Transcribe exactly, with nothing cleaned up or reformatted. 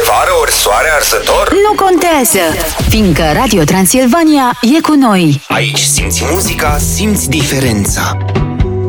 vară, ori soare arsător? Nu contează, fiindcă Radio Transilvania e cu noi. Aici simți muzica, simți diferența.